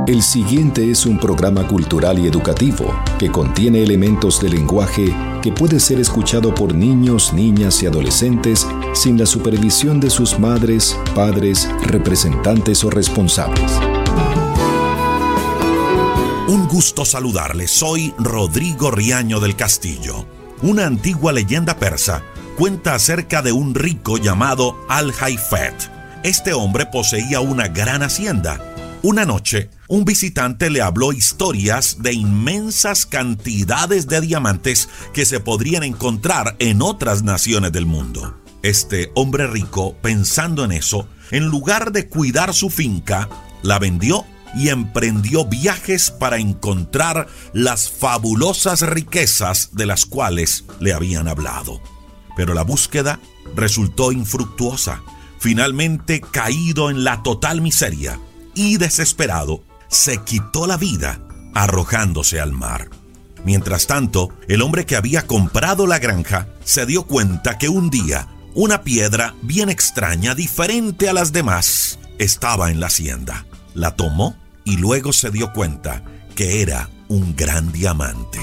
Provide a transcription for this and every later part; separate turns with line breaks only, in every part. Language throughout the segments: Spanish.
El siguiente es un programa cultural y educativo que contiene elementos de lenguaje que puede ser escuchado por niños, niñas y adolescentes sin la supervisión de sus madres, padres, representantes o responsables.
Un gusto saludarles. Soy Rodrigo Riaño del Castillo. Una antigua leyenda persa cuenta acerca de un rico llamado Al-Hayfet. Este hombre poseía una gran hacienda. Una noche, un visitante le habló historias de inmensas cantidades de diamantes que se podrían encontrar en otras naciones del mundo. Este hombre rico, pensando en eso, en lugar de cuidar su finca, la vendió y emprendió viajes para encontrar las fabulosas riquezas de las cuales le habían hablado. Pero la búsqueda resultó infructuosa. Finalmente, caído en la total miseria y desesperado, se quitó la vida arrojándose al mar. Mientras tanto, el hombre que había comprado la granja se dio cuenta que un día una piedra bien extraña, diferente a las demás, estaba en la hacienda. La tomó y luego se dio cuenta que era un gran diamante.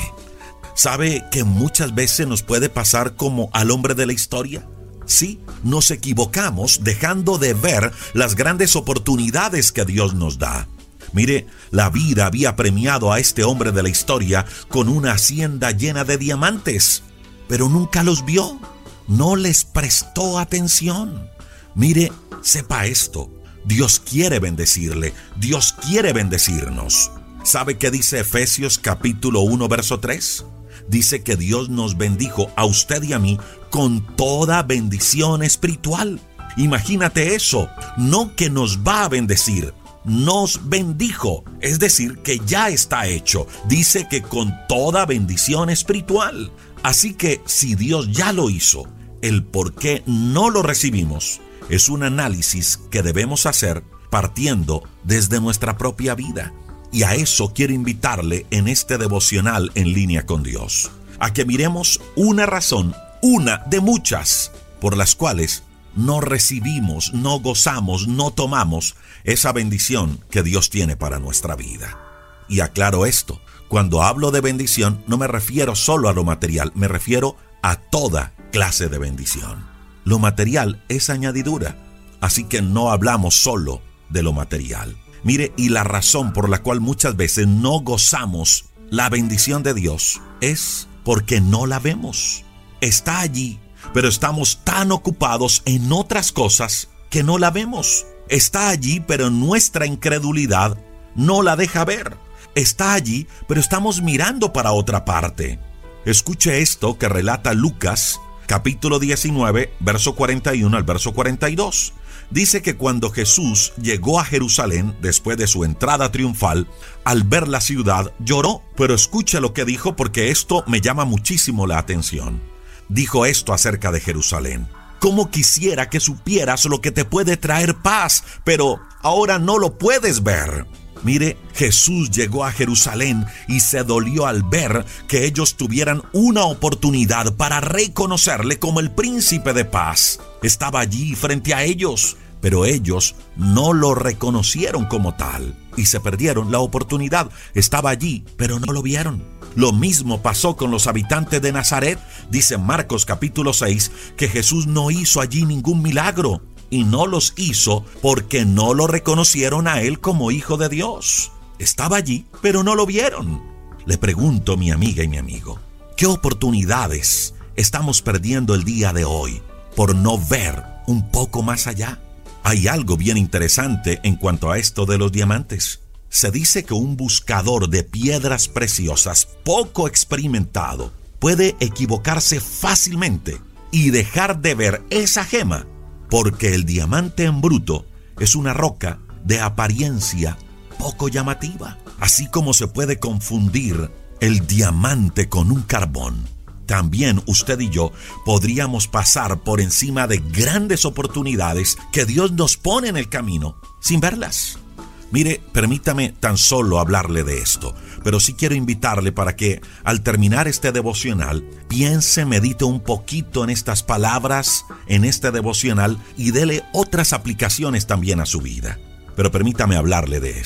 ¿Sabe que muchas veces nos puede pasar como al hombre de la historia? Sí, nos equivocamos dejando de ver las grandes oportunidades que Dios nos da. Mire, la vida había premiado a este hombre de la historia con una hacienda llena de diamantes, pero nunca los vio, no les prestó atención. Mire, sepa esto, Dios quiere bendecirle, Dios quiere bendecirnos. ¿Sabe qué dice Efesios capítulo 1, verso 3? Dice que Dios nos bendijo a usted y a mí con toda bendición espiritual. Imagínate eso, no que nos va a bendecir, nos bendijo, es decir, que ya está hecho. Dice que con toda bendición espiritual. Así que si Dios ya lo hizo, el por qué no lo recibimos es un análisis que debemos hacer partiendo desde nuestra propia vida. Y a eso quiero invitarle en este devocional en línea con Dios, a que miremos una razón, una de muchas, por las cuales no recibimos, no gozamos, no tomamos esa bendición que Dios tiene para nuestra vida. Y aclaro esto, cuando hablo de bendición no me refiero solo a lo material, me refiero a toda clase de bendición. Lo material es añadidura, así que no hablamos solo de lo material. Mire, y la razón por la cual muchas veces no gozamos la bendición de Dios es porque no la vemos. Está allí, pero estamos tan ocupados en otras cosas que no la vemos. Está allí, pero nuestra incredulidad no la deja ver. Está allí, pero estamos mirando para otra parte. Escuche esto que relata Lucas, capítulo 19, verso 41 al verso 42. Dice que cuando Jesús llegó a Jerusalén después de su entrada triunfal, al ver la ciudad lloró. Pero escuche lo que dijo porque esto me llama muchísimo la atención. Dijo esto acerca de Jerusalén: «Cómo quisiera que supieras lo que te puede traer paz, pero ahora no lo puedes ver». Mire, Jesús llegó a Jerusalén y se dolió al ver que ellos tuvieran una oportunidad para reconocerle como el príncipe de paz. Estaba allí frente a ellos, pero ellos no lo reconocieron como tal y se perdieron la oportunidad. Estaba allí, pero no lo vieron. Lo mismo pasó con los habitantes de Nazaret. Dice Marcos capítulo 6 que Jesús no hizo allí ningún milagro. Y no los hizo porque no lo reconocieron a él como hijo de Dios. Estaba allí, pero no lo vieron. Le pregunto, mi amiga y mi amigo, ¿qué oportunidades estamos perdiendo el día de hoy por no ver un poco más allá? Hay algo bien interesante en cuanto a esto de los diamantes. Se dice que un buscador de piedras preciosas poco experimentado puede equivocarse fácilmente y dejar de ver esa gema, porque el diamante en bruto es una roca de apariencia poco llamativa. Así como se puede confundir el diamante con un carbón, también usted y yo podríamos pasar por encima de grandes oportunidades que Dios nos pone en el camino sin verlas. Mire, permítame tan solo hablarle de esto, pero sí quiero invitarle para que al terminar este devocional, piense, medite un poquito en estas palabras, en este devocional y dele otras aplicaciones también a su vida. Pero permítame hablarle de esto.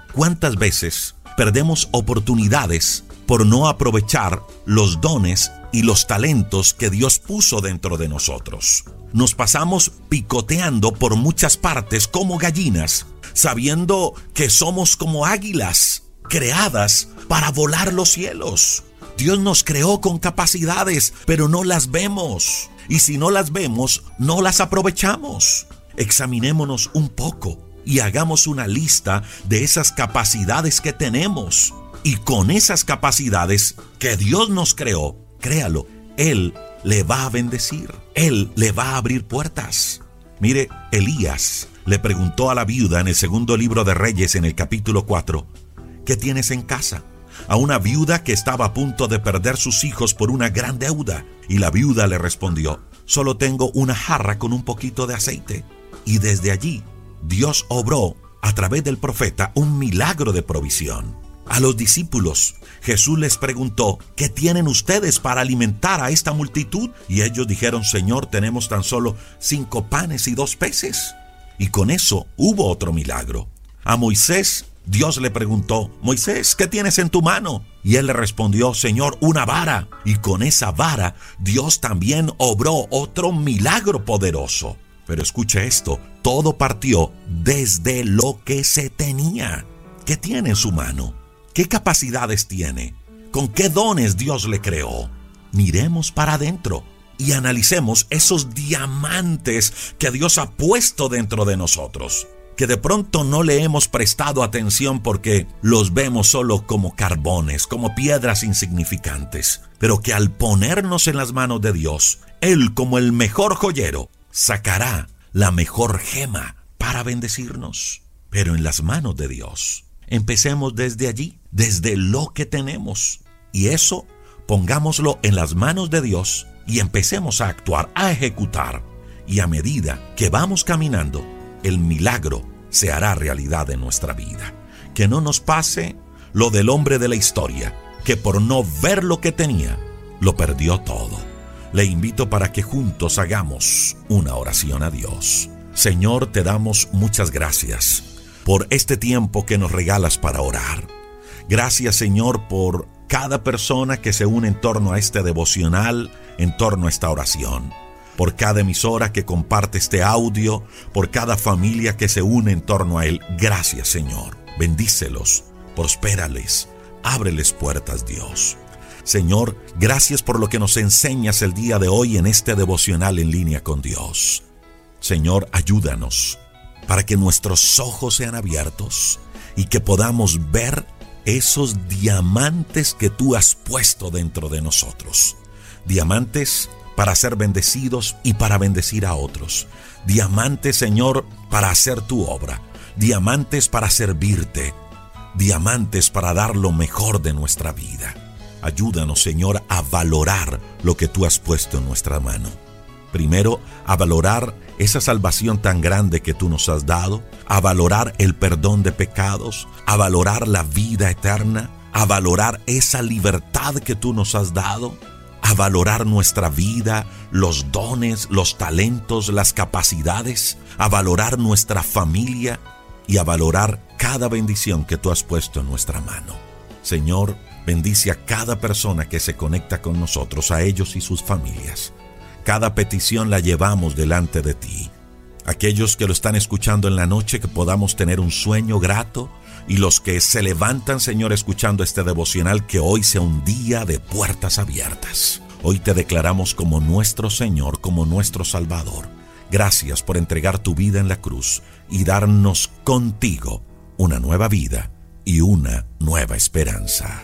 ¿Cuántas veces perdemos oportunidades por no aprovechar los dones y los talentos que Dios puso dentro de nosotros? Nos pasamos picoteando por muchas partes como gallinas, sabiendo que somos como águilas creadas para volar los cielos. Dios nos creó con capacidades, pero no las vemos. Y si no las vemos, no las aprovechamos. Examinémonos un poco y hagamos una lista de esas capacidades que tenemos. Y con esas capacidades que Dios nos creó, créalo, Él le va a bendecir. Él le va a abrir puertas. Mire, Elías le preguntó a la viuda en el segundo libro de Reyes, en el capítulo 4, ¿qué tienes en casa? A una viuda que estaba a punto de perder sus hijos por una gran deuda. Y la viuda le respondió, solo tengo una jarra con un poquito de aceite. Y desde allí, Dios obró a través del profeta un milagro de provisión. A los discípulos, Jesús les preguntó, ¿qué tienen ustedes para alimentar a esta multitud? Y ellos dijeron, Señor, tenemos tan solo 5 panes y 2 peces. Y con eso hubo otro milagro. A Moisés, Dios le preguntó, Moisés, ¿qué tienes en tu mano? Y él le respondió, Señor, una vara. Y con esa vara, Dios también obró otro milagro poderoso. Pero escuche esto, todo partió desde lo que se tenía. ¿Qué tiene en su mano? ¿Qué capacidades tiene? ¿Con qué dones Dios le creó? Miremos para adentro y analicemos esos diamantes que Dios ha puesto dentro de nosotros, que de pronto no le hemos prestado atención porque los vemos solo como carbones, como piedras insignificantes, pero que al ponernos en las manos de Dios, Él, como el mejor joyero, sacará la mejor gema para bendecirnos. Pero en las manos de Dios, empecemos desde allí, desde lo que tenemos, y eso pongámoslo en las manos de Dios y empecemos a actuar, a ejecutar, y a medida que vamos caminando, el milagro se hará realidad en nuestra vida. Que no nos pase lo del hombre de la historia, que por no ver lo que tenía, lo perdió todo. Le invito para que juntos hagamos una oración a Dios. Señor, te damos muchas gracias por este tiempo que nos regalas para orar. Gracias, Señor, por cada persona que se une en torno a este devocional, en torno a esta oración. Por cada emisora que comparte este audio, por cada familia que se une en torno a él. Gracias, Señor. Bendícelos, prospérales, ábreles puertas, Dios. Señor, gracias por lo que nos enseñas el día de hoy en este devocional en línea con Dios. Señor, ayúdanos para que nuestros ojos sean abiertos y que podamos ver esos diamantes que tú has puesto dentro de nosotros. Diamantes para ser bendecidos y para bendecir a otros. Diamantes, Señor, para hacer tu obra. Diamantes para servirte. Diamantes para dar lo mejor de nuestra vida. Ayúdanos, Señor, a valorar lo que tú has puesto en nuestra mano. Primero, a valorar esa salvación tan grande que tú nos has dado, a valorar el perdón de pecados, a valorar la vida eterna, a valorar esa libertad que tú nos has dado, a valorar nuestra vida, los dones, los talentos, las capacidades, a valorar nuestra familia y a valorar cada bendición que tú has puesto en nuestra mano. Señor, bendice a cada persona que se conecta con nosotros, a ellos y sus familias. Cada petición la llevamos delante de ti. Aquellos que lo están escuchando en la noche, que podamos tener un sueño grato, y los que se levantan, Señor, escuchando este devocional, que hoy sea un día de puertas abiertas. Hoy te declaramos como nuestro Señor, como nuestro Salvador. Gracias por entregar tu vida en la cruz y darnos contigo una nueva vida y una nueva esperanza.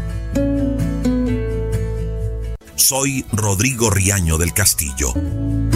Soy Rodrigo Riaño del Castillo.